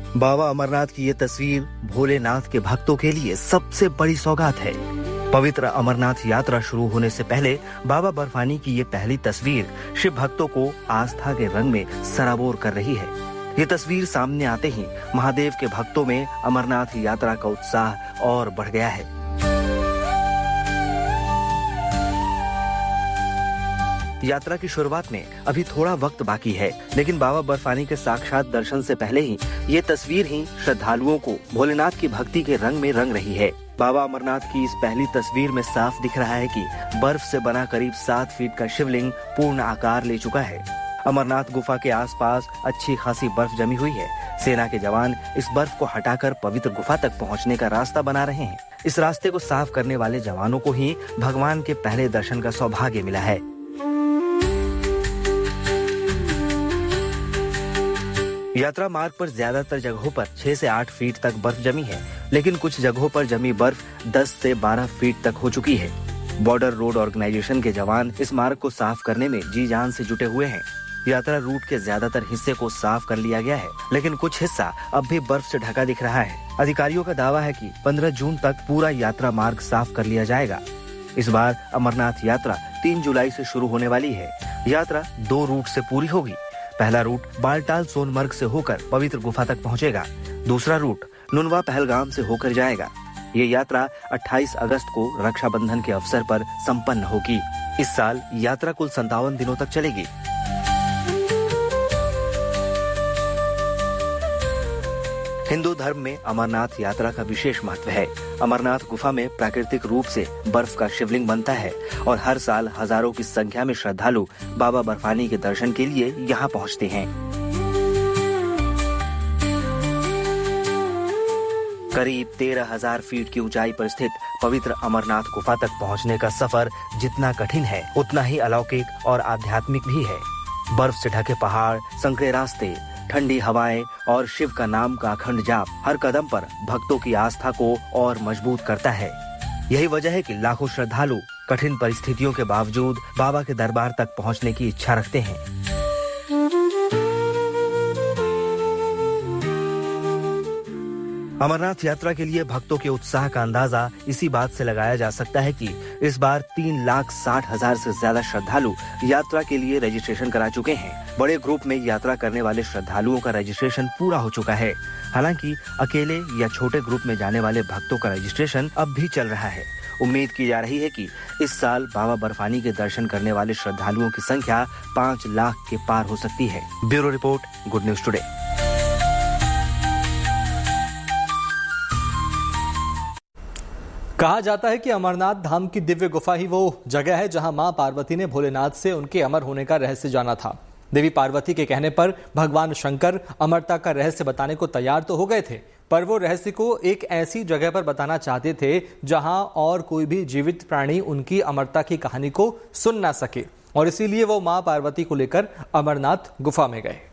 बाबा अमरनाथ की ये तस्वीर भोलेनाथ के भक्तों के लिए सबसे बड़ी सौगात है। पवित्र अमरनाथ यात्रा शुरू होने से पहले बाबा बर्फानी की ये पहली तस्वीर शिव भक्तों को आस्था के रंग में सराबोर कर रही है। ये तस्वीर सामने आते ही महादेव के भक्तों में अमरनाथ यात्रा का उत्साह और बढ़ गया है। यात्रा की शुरुआत में अभी थोड़ा वक्त बाकी है, लेकिन बाबा बर्फानी के साक्षात दर्शन से पहले ही ये तस्वीर ही श्रद्धालुओं को भोलेनाथ की भक्ति के रंग में रंग रही है। बाबा अमरनाथ की इस पहली तस्वीर में साफ दिख रहा है कि बर्फ से बना करीब 7 फीट का शिवलिंग पूर्ण आकार ले चुका है। अमरनाथ गुफा के आसपास अच्छी खासी बर्फ जमी हुई है। सेना के जवान इस बर्फ को हटाकर पवित्र गुफा तक पहुंचने का रास्ता बना रहे हैं। इस रास्ते को साफ करने वाले जवानों को ही भगवान के पहले दर्शन का सौभाग्य मिला है। यात्रा मार्ग पर ज्यादातर जगहों पर 6 से 8 फीट तक बर्फ जमी है, लेकिन कुछ जगहों पर जमी बर्फ 10 से 12 फीट तक हो चुकी है। बॉर्डर रोड ऑर्गेनाइजेशन के जवान इस मार्ग को साफ करने में जी जान से जुटे हुए हैं। यात्रा रूट के ज्यादातर हिस्से को साफ कर लिया गया है, लेकिन कुछ हिस्सा अब भी बर्फ से ढका दिख रहा है। अधिकारियों का दावा है कि 15 जून तक पूरा यात्रा मार्ग साफ कर लिया जाएगा। इस बार अमरनाथ यात्रा 3 जुलाई से शुरू होने वाली है। यात्रा 2 रूट से पूरी होगी। पहला रूट बालटाल सोनमर्ग से होकर पवित्र गुफा तक पहुंचेगा। दूसरा रूट नुनवा पहलगाम से होकर जाएगा। ये यात्रा 28 अगस्त को रक्षाबंधन के अवसर पर संपन्न होगी। इस साल यात्रा कुल 57 दिनों तक चलेगी। हिंदू धर्म में अमरनाथ यात्रा का विशेष महत्व है। अमरनाथ गुफा में प्राकृतिक रूप से बर्फ का शिवलिंग बनता है और हर साल हजारों की संख्या में श्रद्धालु बाबा बर्फानी के दर्शन के लिए यहाँ पहुँचते हैं। करीब 13,000 फीट की ऊंचाई पर स्थित पवित्र अमरनाथ गुफा तक पहुँचने का सफर जितना कठिन है, उतना ही अलौकिक और आध्यात्मिक भी है। बर्फ से ढके पहाड़, संकरे रास्ते, ठंडी हवाएं और शिव का नाम का अखंड जाप हर कदम पर भक्तों की आस्था को और मजबूत करता है। यही वजह है कि लाखों श्रद्धालु कठिन परिस्थितियों के बावजूद बाबा के दरबार तक पहुंचने की इच्छा रखते हैं। अमरनाथ यात्रा के लिए भक्तों के उत्साह का अंदाजा इसी बात से लगाया जा सकता है कि इस बार 3,60,000 से ज्यादा श्रद्धालु यात्रा के लिए रजिस्ट्रेशन करा चुके हैं। बड़े ग्रुप में यात्रा करने वाले श्रद्धालुओं का रजिस्ट्रेशन पूरा हो चुका है। हालांकि अकेले या छोटे ग्रुप में जाने वाले भक्तों का रजिस्ट्रेशन अब भी चल रहा है। उम्मीद की जा रही है कि इस साल बाबा बर्फानी के दर्शन करने वाले श्रद्धालुओं की संख्या 5 लाख के पार हो सकती है। Bureau report, good news today. कहा जाता है कि अमरनाथ धाम की दिव्य गुफा ही वो जगह है जहां मां पार्वती ने भोलेनाथ से उनके अमर होने का रहस्य जाना था। देवी पार्वती के कहने पर भगवान शंकर अमरता का रहस्य बताने को तैयार तो हो गए थे, पर वो रहस्य को एक ऐसी जगह पर बताना चाहते थे जहां और कोई भी जीवित प्राणी उनकी अमरता की कहानी को सुन ना सके, और इसीलिए वो मां पार्वती को लेकर अमरनाथ गुफा में गए।